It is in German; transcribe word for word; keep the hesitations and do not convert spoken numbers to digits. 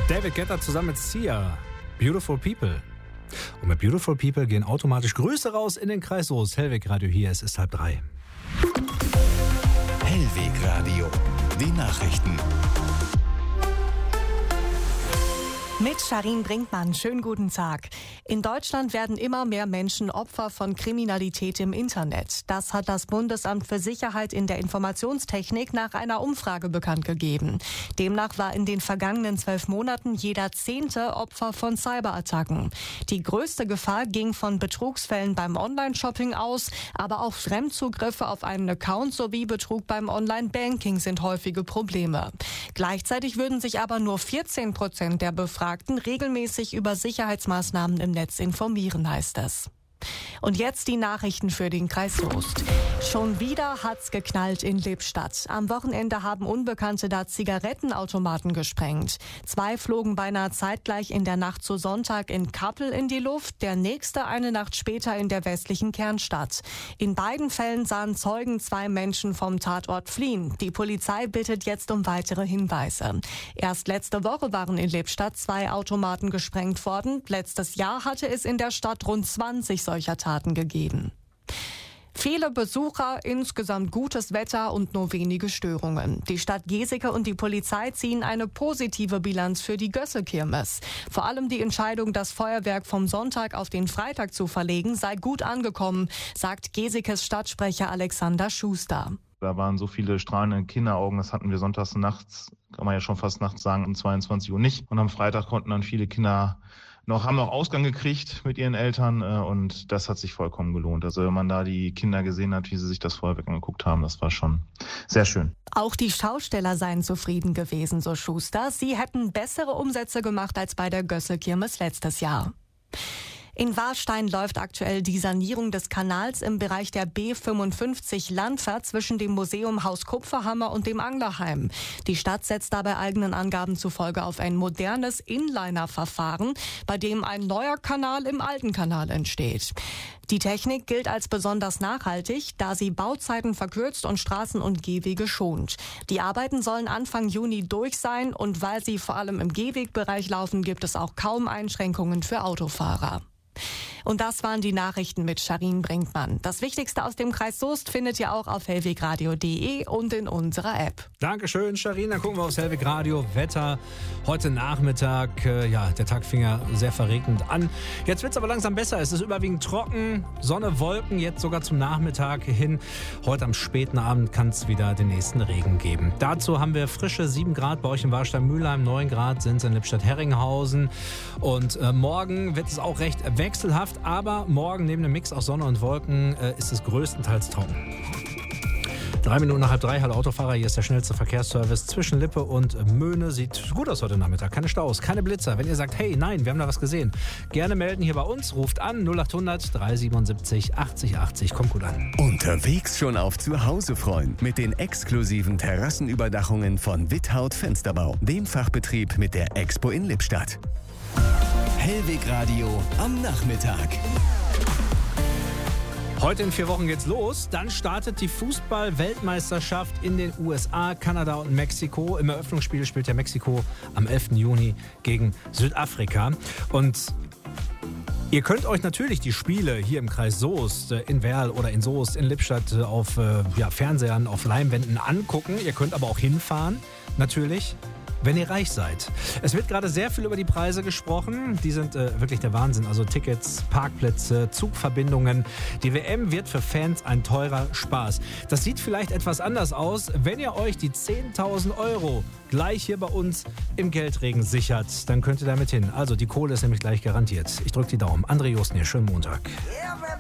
David Guetta zusammen mit Sia. Beautiful People. Und mit Beautiful People gehen automatisch Grüße raus in den Kreis Soest. Hellweg Radio hier, es ist halb drei. Hellweg Radio, die Nachrichten. Mit Sharin Brinkmann, schönen guten Tag. In Deutschland werden immer mehr Menschen Opfer von Kriminalität im Internet. Das hat das Bundesamt für Sicherheit in der Informationstechnik nach einer Umfrage bekannt gegeben. Demnach war in den vergangenen zwölf Monaten jeder zehnte Opfer von Cyberattacken. Die größte Gefahr ging von Betrugsfällen beim Online-Shopping aus, aber auch Fremdzugriffe auf einen Account sowie Betrug beim Online-Banking sind häufige Probleme. Gleichzeitig würden sich aber nur vierzehn Prozent der Befragten regelmäßig über Sicherheitsmaßnahmen im Netz informieren, heißt es. Und jetzt die Nachrichten für den Kreis Soest. Schon wieder hat's geknallt in Lippstadt. Am Wochenende haben Unbekannte da Zigarettenautomaten gesprengt. Zwei flogen beinahe zeitgleich in der Nacht zu Sonntag in Kappel in die Luft, der nächste eine Nacht später in der westlichen Kernstadt. In beiden Fällen sahen Zeugen zwei Menschen vom Tatort fliehen. Die Polizei bittet jetzt um weitere Hinweise. Erst letzte Woche waren in Lippstadt zwei Automaten gesprengt worden. Letztes Jahr hatte es in der Stadt rund zwanzig solcher Taten gegeben. Viele Besucher, insgesamt gutes Wetter und nur wenige Störungen. Die Stadt Geseke und die Polizei ziehen eine positive Bilanz für die Gösse-Kirmes. Vor allem die Entscheidung, das Feuerwerk vom Sonntag auf den Freitag zu verlegen, sei gut angekommen, sagt Gesekes Stadtsprecher Alexander Schuster. Da waren so viele strahlende Kinderaugen, das hatten wir sonntags nachts, kann man ja schon fast nachts sagen, um zweiundzwanzig Uhr nicht. Und am Freitag konnten dann viele Kinder noch, haben noch Ausgang gekriegt mit ihren Eltern und das hat sich vollkommen gelohnt. Also wenn man da die Kinder gesehen hat, wie sie sich das Feuerwerk angeguckt haben, das war schon sehr schön. Auch die Schausteller seien zufrieden gewesen, so Schuster. Sie hätten bessere Umsätze gemacht als bei der Gösse-Kirmes letztes Jahr. In Warstein läuft aktuell die Sanierung des Kanals im Bereich der B fünfundfünfzig Landwehr zwischen dem Museum Haus Kupferhammer und dem Anglerheim. Die Stadt setzt dabei eigenen Angaben zufolge auf ein modernes Inliner-Verfahren, bei dem ein neuer Kanal im alten Kanal entsteht. Die Technik gilt als besonders nachhaltig, da sie Bauzeiten verkürzt und Straßen und Gehwege schont. Die Arbeiten sollen Anfang Juni durch sein und weil sie vor allem im Gehwegbereich laufen, gibt es auch kaum Einschränkungen für Autofahrer. Und das waren die Nachrichten mit Sharin Brinkmann. Das Wichtigste aus dem Kreis Soest findet ihr auch auf hellwegradio punkt de und in unserer App. Dankeschön, Sharin. Dann gucken wir aufs Hellweg Radio. Wetter heute Nachmittag. Äh, ja, der Tag fing ja sehr verregnend an. Jetzt wird es aber langsam besser. Es ist überwiegend trocken. Sonne, Wolken, jetzt sogar zum Nachmittag hin. Heute am späten Abend kann es wieder den nächsten Regen geben. Dazu haben wir frische sieben Grad bei euch in Warstein-Mühlheim. neun Grad sind es in Lippstadt-Herringhausen. Und äh, morgen wird es auch recht wechselhaft. Aber morgen neben dem Mix aus Sonne und Wolken äh, ist es größtenteils trocken. Drei Minuten nach halb drei, hallo Autofahrer, hier ist der schnellste Verkehrsservice zwischen Lippe und Möhne. Sieht gut aus heute Nachmittag, keine Staus, keine Blitzer. Wenn ihr sagt, hey, nein, wir haben da was gesehen, gerne melden hier bei uns, ruft an null acht hundert dreihundertsiebenundsiebzig achtzig achtzig, kommt gut an. Unterwegs schon auf Zuhause freuen mit den exklusiven Terrassenüberdachungen von Withaut Fensterbau, dem Fachbetrieb mit der Expo in Lippstadt. Hellweg Radio am Nachmittag. Heute in vier Wochen geht's los. Dann startet die Fußball-Weltmeisterschaft in den U S A, Kanada und Mexiko. Im Eröffnungsspiel spielt ja Mexiko am elften Juni gegen Südafrika. Und ihr könnt euch natürlich die Spiele hier im Kreis Soest, in Werl oder in Soest, in Lippstadt auf ja, Fernsehern, auf Leinwänden angucken. Ihr könnt aber auch hinfahren, natürlich, wenn ihr reich seid. Es wird gerade sehr viel über die Preise gesprochen. Die sind äh, wirklich der Wahnsinn. Also Tickets, Parkplätze, Zugverbindungen. Die W M wird für Fans ein teurer Spaß. Das sieht vielleicht etwas anders aus, wenn ihr euch die zehntausend Euro gleich hier bei uns im Geldregen sichert. Dann könnt ihr damit hin. Also die Kohle ist nämlich gleich garantiert. Ich drücke die Daumen. André Josten hier, schönen Montag.